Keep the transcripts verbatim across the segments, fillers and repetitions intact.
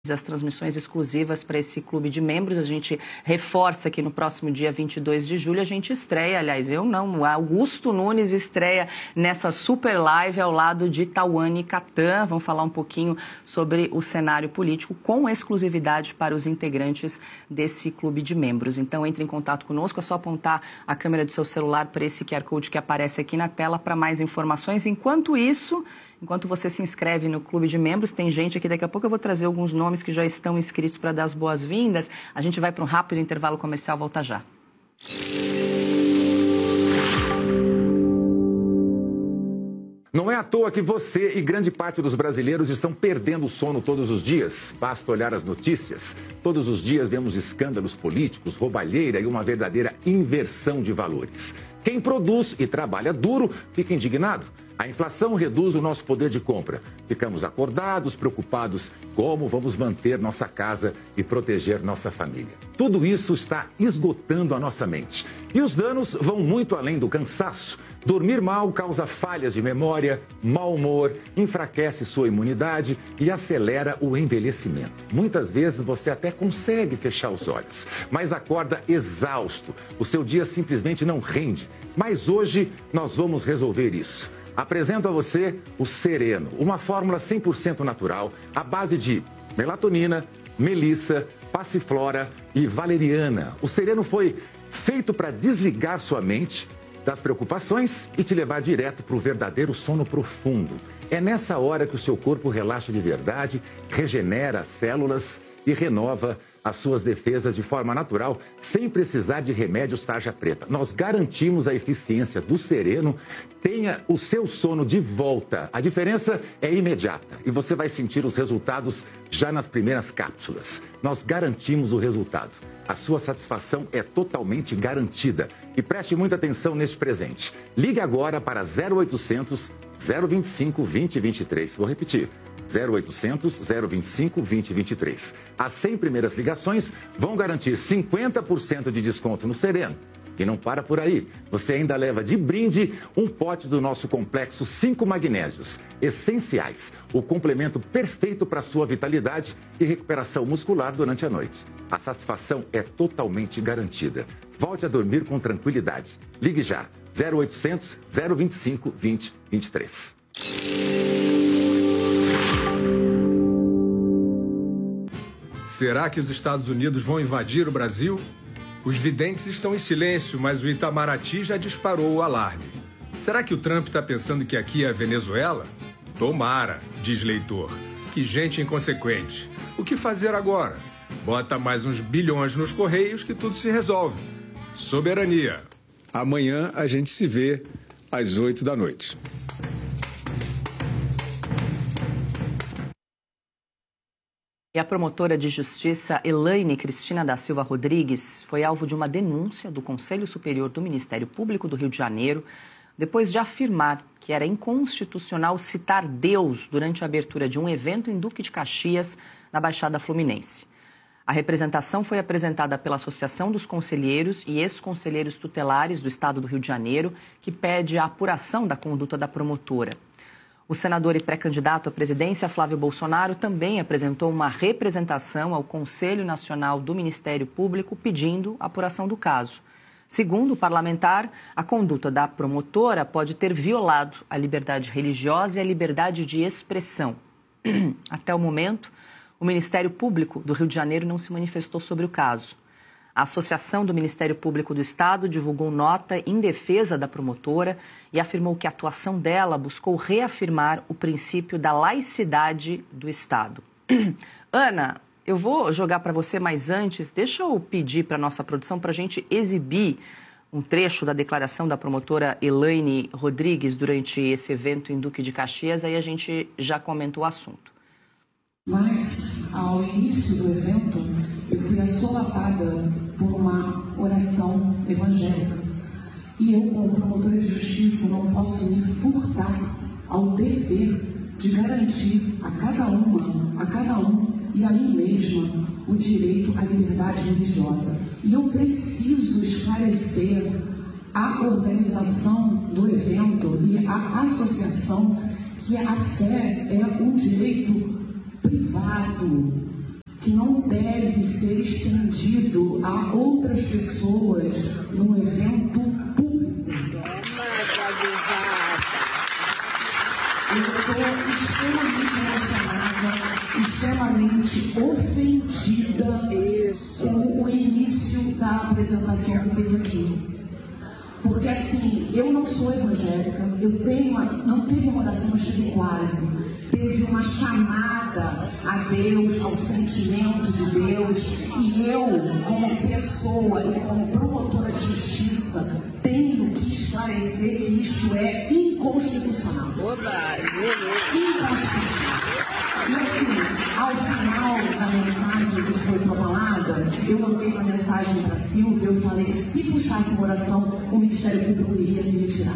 as transmissões exclusivas para esse clube de membros. A gente reforça que no próximo dia vinte e dois de julho a gente estreia, aliás, eu não, o Augusto Nunes estreia nessa super live ao lado de Tawane Catan. Vamos falar um pouquinho sobre o cenário político com exclusividade para os integrantes desse clube de membros. Então, entre em contato conosco, é só apontar a câmera do seu celular para esse Q R Code que aparece aqui na tela para mais informações. Enquanto isso, enquanto você se inscreve no clube de membros, tem gente aqui, daqui a pouco eu vou trazer alguns nomes que já estão inscritos para dar as boas-vindas. A gente vai para um rápido intervalo comercial, volta já. Não é à toa que você e grande parte dos brasileiros estão perdendo o sono todos os dias. Basta olhar as notícias. Todos os dias vemos escândalos políticos, roubalheira e uma verdadeira inversão de valores. Quem produz e trabalha duro fica indignado. A inflação reduz o nosso poder de compra. Ficamos acordados, preocupados como vamos manter nossa casa e proteger nossa família. Tudo isso está esgotando a nossa mente. E os danos vão muito além do cansaço. Dormir mal causa falhas de memória, mau humor, enfraquece sua imunidade e acelera o envelhecimento. Muitas vezes você até consegue fechar os olhos, mas acorda exausto. O seu dia simplesmente não rende. Mas hoje nós vamos resolver isso. Apresento a você o Sereno, uma fórmula cem por cento natural, à base de melatonina, melissa, passiflora e valeriana. O Sereno foi feito para desligar sua mente das preocupações e te levar direto para o verdadeiro sono profundo. É nessa hora que o seu corpo relaxa de verdade, regenera as células e renova as suas defesas de forma natural, sem precisar de remédios tarja preta. Nós garantimos a eficiência do Sereno. Tenha o seu sono de volta. A diferença é imediata e você vai sentir os resultados já nas primeiras cápsulas. Nós garantimos o resultado. A sua satisfação é totalmente garantida. E preste muita atenção neste presente. Ligue agora para zero oitocentos, zero vinte e cinco, vinte e vinte e três. Vou repetir. zero oitocentos, zero vinte e cinco, vinte e vinte e três. As cem primeiras ligações vão garantir cinquenta por cento de desconto no Sereno. E não para por aí. Você ainda leva de brinde um pote do nosso complexo cinco magnésios essenciais. O complemento perfeito para a sua vitalidade e recuperação muscular durante a noite. A satisfação é totalmente garantida. Volte a dormir com tranquilidade. Ligue já. zero oitocentos, zero vinte e cinco, vinte e vinte e três. Será que os Estados Unidos vão invadir o Brasil? Os videntes estão em silêncio, mas o Itamaraty já disparou o alarme. Será que o Trump está pensando que aqui é a Venezuela? Tomara, diz leitor. Que gente inconsequente. O que fazer agora? Bota mais uns bilhões nos Correios que tudo se resolve. Soberania. Amanhã a gente se vê às oito da noite. E a promotora de justiça Elaine Cristina da Silva Rodrigues foi alvo de uma denúncia do Conselho Superior do Ministério Público do Rio de Janeiro, depois de afirmar que era inconstitucional citar Deus durante a abertura de um evento em Duque de Caxias, na Baixada Fluminense. A representação foi apresentada pela Associação dos Conselheiros e Ex-Conselheiros Tutelares do Estado do Rio de Janeiro, que pede a apuração da conduta da promotora. O senador e pré-candidato à presidência, Flávio Bolsonaro, também apresentou uma representação ao Conselho Nacional do Ministério Público pedindo a apuração do caso. Segundo o parlamentar, a conduta da promotora pode ter violado a liberdade religiosa e a liberdade de expressão. Até o momento, o Ministério Público do Rio de Janeiro não se manifestou sobre o caso. A Associação do Ministério Público do Estado divulgou nota em defesa da promotora e afirmou que a atuação dela buscou reafirmar o princípio da laicidade do Estado. Ana, eu vou jogar para você, mas antes, deixa eu pedir para a nossa produção para a gente exibir um trecho da declaração da promotora Elaine Rodrigues durante esse evento em Duque de Caxias, aí a gente já comentou o assunto. Mas, ao início do evento, eu fui assolapada por uma oração evangélica. E eu, como promotora de justiça, não posso me furtar ao dever de garantir a cada uma, a cada um e a mim mesma o direito à liberdade religiosa. E eu preciso esclarecer a organização do evento e a associação que a fé é um direito privado, que não deve ser estendido a outras pessoas num evento público. Eu estou extremamente emocionada, extremamente ofendida com o início da apresentação que teve aqui. Porque assim, eu não sou evangélica, eu tenho uma, não teve uma oração, mas teve quase. Teve uma chamada a Deus, ao sentimento de Deus. E eu, como pessoa e como promotora de justiça, tenho que esclarecer que isto é inconstitucional. Inconstitucional. E assim, ao final da mensagem que foi propalada, eu mandei uma mensagem para a Silvia, eu falei que se puxasse uma oração, o Ministério Público iria se retirar.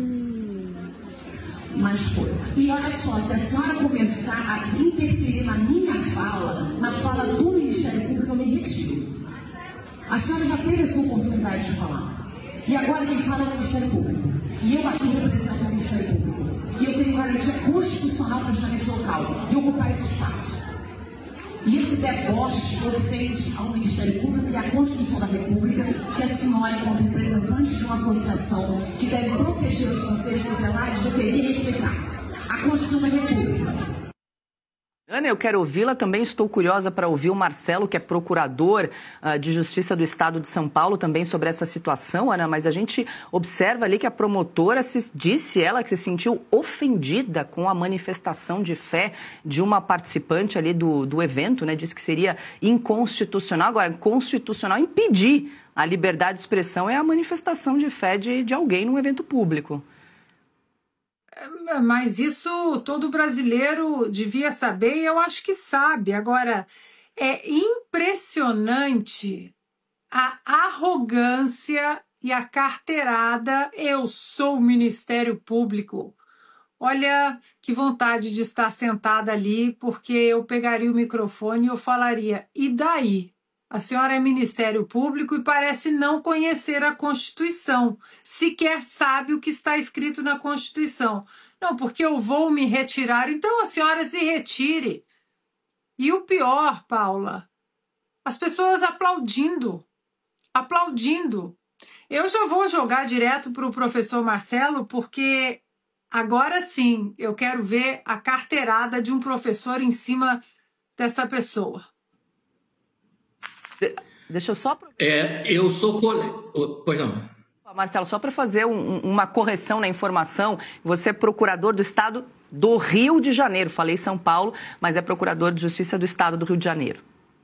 Mas foi. E olha só, se a senhora começar a interferir na minha fala, na fala do Ministério Público, eu me retiro. A senhora já teve essa oportunidade de falar. E agora quem fala é o Ministério Público. E eu aqui represento o Ministério Público. E eu tenho garantia constitucional para estar nesse local e ocupar esse espaço. E esse deboche ofende ao Ministério Público e à Constituição da República, que a senhora, enquanto representante de uma associação que deve proteger os conselhos tutelares, deveria respeitar a Constituição da República. Ana, eu quero ouvi-la. Também estou curiosa para ouvir o Marcelo, que é procurador uh, de Justiça do Estado de São Paulo, também sobre essa situação, Ana. Mas a gente observa ali que a promotora se, disse, ela, que se sentiu ofendida com a manifestação de fé de uma participante ali do, do evento, né? Disse que seria inconstitucional. Agora, constitucional impedir a liberdade de expressão é a manifestação de fé de, de alguém num evento público. Mas isso todo brasileiro devia saber e eu acho que sabe. Agora, é impressionante a arrogância e a carteirada. Eu sou o Ministério Público. Olha que vontade de estar sentada ali, porque eu pegaria o microfone e eu falaria, e daí? A senhora é Ministério Público e parece não conhecer a Constituição. Sequer sabe o que está escrito na Constituição. Não, porque eu vou me retirar. Então a senhora se retire. E o pior, Paula, as pessoas aplaudindo. Aplaudindo. Eu já vou jogar direto para o professor Marcelo, porque agora sim eu quero ver a carteirada de um professor em cima dessa pessoa. Deixa eu só... É, eu sou... Cole... Pois não. Marcelo, só para fazer um, uma correção na informação, você é procurador do Estado do Rio de Janeiro. Falei São Paulo, mas é procurador de Justiça do Estado do Rio de Janeiro.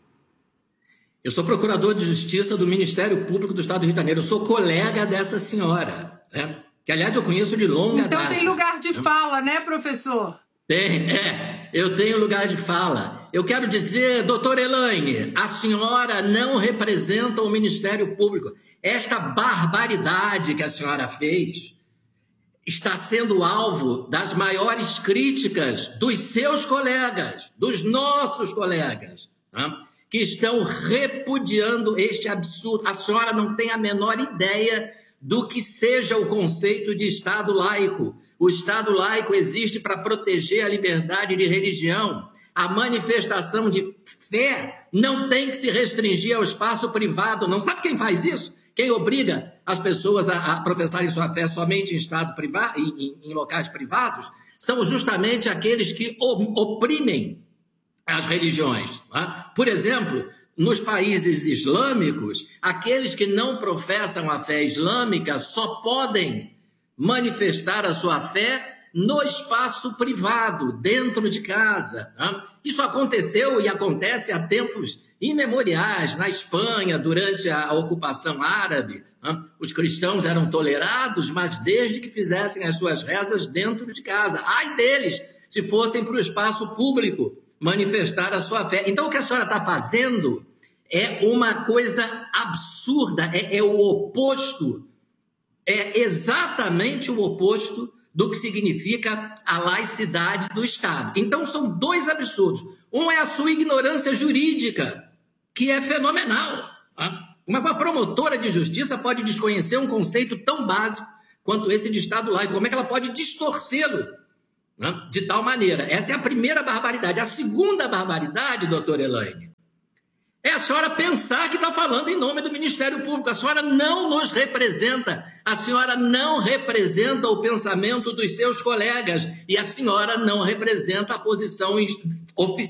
Eu sou procurador de Justiça do Ministério Público do Estado do Rio de Janeiro. Eu sou colega dessa senhora, né? Que, aliás, eu conheço de longa então, data. Então tem lugar de fala, né, professor? Tem, é. Eu tenho lugar de fala. Eu quero dizer, doutora Elaine, a senhora não representa o Ministério Público. Esta barbaridade que a senhora fez está sendo alvo das maiores críticas dos seus colegas, dos nossos colegas, né, que estão repudiando este absurdo. A senhora não tem a menor ideia do que seja o conceito de Estado laico. O Estado laico existe para proteger a liberdade de religião. A manifestação de fé não tem que se restringir ao espaço privado. Não sabe quem faz isso? Quem obriga as pessoas a, a professarem sua fé somente em, estado privado, em, em, em locais privados são justamente aqueles que oprimem as religiões. Tá? Por exemplo, nos países islâmicos, aqueles que não professam a fé islâmica só podem manifestar a sua fé no espaço privado, dentro de casa. Né? Isso aconteceu e acontece há tempos imemoriais. Na Espanha, durante a ocupação árabe, né? Os cristãos eram tolerados, mas desde que fizessem as suas rezas dentro de casa. Ai deles, se fossem para o espaço público manifestar a sua fé. Então, o que a senhora está fazendo é uma coisa absurda, é, é o oposto, é exatamente o oposto do que significa a laicidade do Estado. Então, são dois absurdos. Um é a sua ignorância jurídica, que é fenomenal. Tá? Uma promotora de justiça pode desconhecer um conceito tão básico quanto esse de Estado laico. Como é que ela pode distorcê-lo, né, de tal maneira? Essa é a primeira barbaridade. A segunda barbaridade, doutora Elaine, É a senhora pensar que está falando em nome do Ministério Público. A senhora não nos representa. A senhora não representa o pensamento dos seus colegas. E a senhora não representa a posição oficial